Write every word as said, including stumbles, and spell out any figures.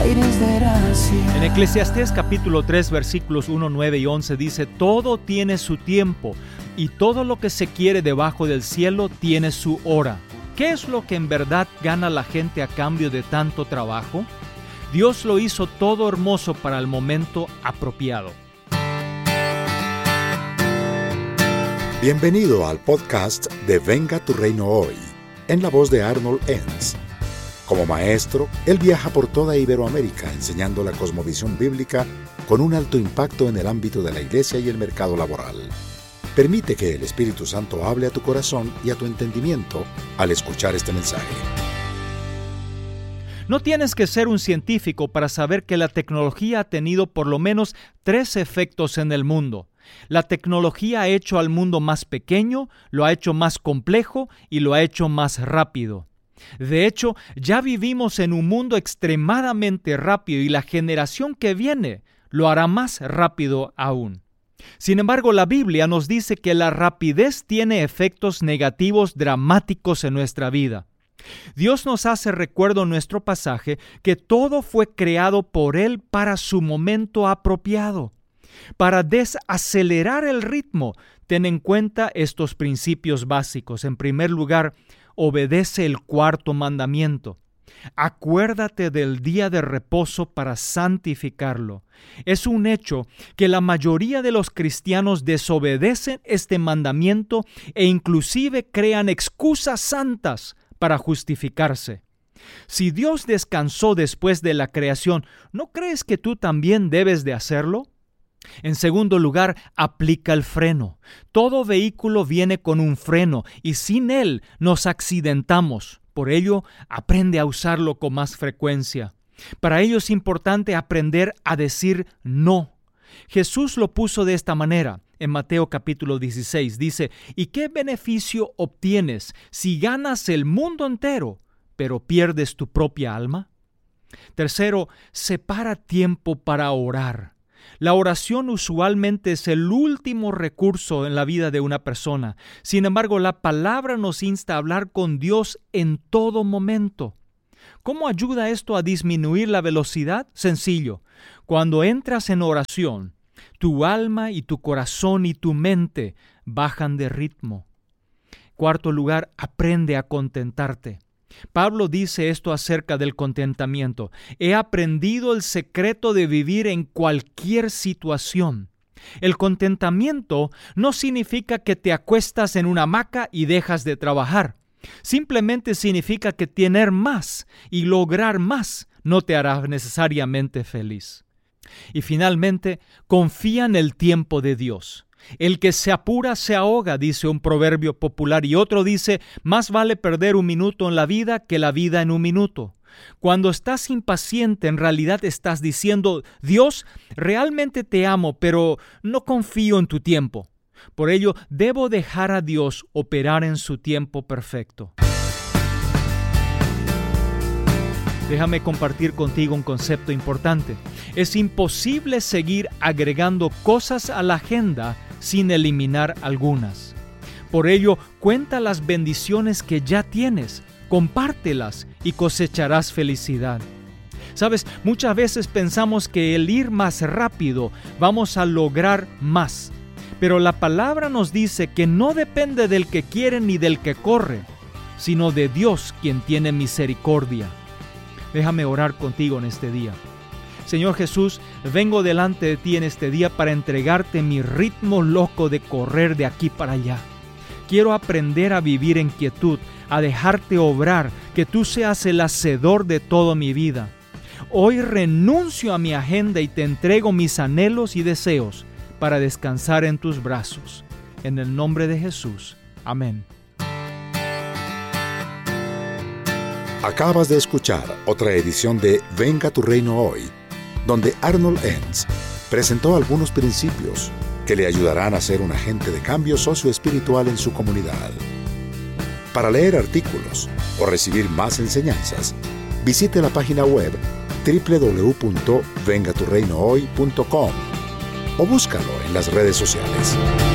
En Eclesiastés capítulo tres versículos uno, nueve y once dice: todo tiene su tiempo y todo lo que se quiere debajo del cielo tiene su hora. ¿Qué es lo que en verdad gana la gente a cambio de tanto trabajo? Dios lo hizo todo hermoso para el momento apropiado. Bienvenido al podcast de Venga tu Reino Hoy, en la voz de Arnold Enns. Como maestro, él viaja por toda Iberoamérica enseñando la cosmovisión bíblica con un alto impacto en el ámbito de la iglesia y el mercado laboral. Permite que el Espíritu Santo hable a tu corazón y a tu entendimiento al escuchar este mensaje. No tienes que ser un científico para saber que la tecnología ha tenido por lo menos tres efectos en el mundo. La tecnología ha hecho al mundo más pequeño, lo ha hecho más complejo y lo ha hecho más rápido. De hecho, ya vivimos en un mundo extremadamente rápido y la generación que viene lo hará más rápido aún. Sin embargo, la Biblia nos dice que la rapidez tiene efectos negativos dramáticos en nuestra vida. Dios nos hace recuerdo en nuestro pasaje que todo fue creado por Él para su momento apropiado. Para desacelerar el ritmo, ten en cuenta estos principios básicos. En primer lugar, obedece el cuarto mandamiento. Acuérdate del día de reposo para santificarlo. Es un hecho que la mayoría de los cristianos desobedecen este mandamiento e inclusive crean excusas santas para justificarse. Si Dios descansó después de la creación, ¿no crees que tú también debes de hacerlo? En segundo lugar, aplica el freno. Todo vehículo viene con un freno y sin él nos accidentamos. Por ello, aprende a usarlo con más frecuencia. Para ello es importante aprender a decir no. Jesús lo puso de esta manera. En Mateo capítulo dieciséis dice: ¿y qué beneficio obtienes si ganas el mundo entero, pero pierdes tu propia alma? Tercero, separa tiempo para orar. La oración usualmente es el último recurso en la vida de una persona. Sin embargo, la palabra nos insta a hablar con Dios en todo momento. ¿Cómo ayuda esto a disminuir la velocidad? Sencillo. Cuando entras en oración, tu alma y tu corazón y tu mente bajan de ritmo. Cuarto lugar, aprende a contentarte. Pablo dice esto acerca del contentamiento: he aprendido el secreto de vivir en cualquier situación. El contentamiento no significa que te acuestas en una hamaca y dejas de trabajar. Simplemente significa que tener más y lograr más no te hará necesariamente feliz. Y finalmente, confía en el tiempo de Dios. El que se apura se ahoga, dice un proverbio popular, y otro dice: más vale perder un minuto en la vida que la vida en un minuto. Cuando estás impaciente, en realidad estás diciendo: Dios, realmente te amo, pero no confío en tu tiempo. Por ello, debo dejar a Dios operar en su tiempo perfecto. Déjame compartir contigo un concepto importante. Es imposible seguir agregando cosas a la agenda sin eliminar algunas. Por ello, cuenta las bendiciones que ya tienes, compártelas y cosecharás felicidad. Sabes, muchas veces pensamos que el ir más rápido vamos a lograr más, pero la palabra nos dice que no depende del que quiere ni del que corre, sino de Dios quien tiene misericordia. Déjame orar contigo en este día. Señor Jesús, vengo delante de ti en este día para entregarte mi ritmo loco de correr de aquí para allá. Quiero aprender a vivir en quietud, a dejarte obrar, que tú seas el hacedor de toda mi vida. Hoy renuncio a mi agenda y te entrego mis anhelos y deseos para descansar en tus brazos. En el nombre de Jesús. Amén. Acabas de escuchar otra edición de Venga tu Reino Hoy, donde Arnold Enns presentó algunos principios que le ayudarán a ser un agente de cambio socioespiritual en su comunidad. Para leer artículos o recibir más enseñanzas, visite la página web doble u doble u doble u punto venga tu reino hoy punto com o búscalo en las redes sociales.